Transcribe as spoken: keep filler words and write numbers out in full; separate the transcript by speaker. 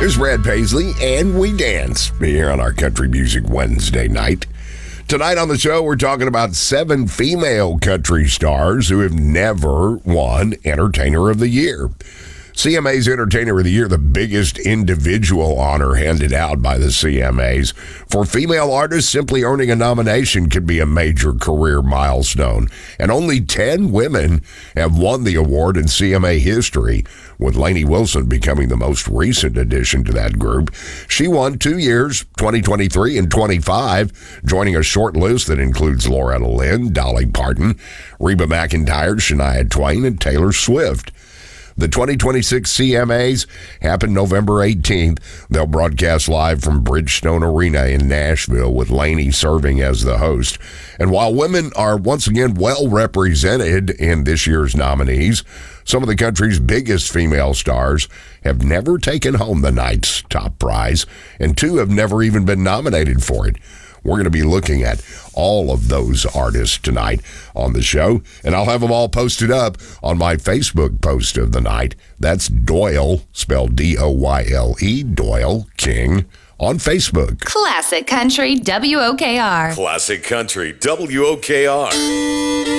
Speaker 1: Here's Brad Paisley, and we dance here on our Country Music Wednesday night. Tonight on the show, we're talking about seven female country stars who have never won Entertainer of the Year. C M A's Entertainer of the Year, the biggest individual honor handed out by the C M As. For female artists, simply earning a nomination could be a major career milestone. And only ten women have won the award in C M A history, with Lainey Wilson becoming the most recent addition to that group. She won two years, twenty twenty-three and twenty-five, joining a short list that includes Loretta Lynn, Dolly Parton, Reba McEntire, Shania Twain, and Taylor Swift. The twenty twenty-six C M As happen November eighteenth. They'll broadcast live from Bridgestone Arena in Nashville, with Lainey serving as the host. And while women are once again well represented in this year's nominees, some of the country's biggest female stars have never taken home the night's top prize, and two have never even been nominated for it. We're going to be looking at all of those artists tonight on the show, and I'll have them all posted up on my Facebook post of the night. That's Doyle, spelled D O Y L E, Doyle King, on Facebook.
Speaker 2: Classic Country W O K R.
Speaker 3: Classic Country W O K R.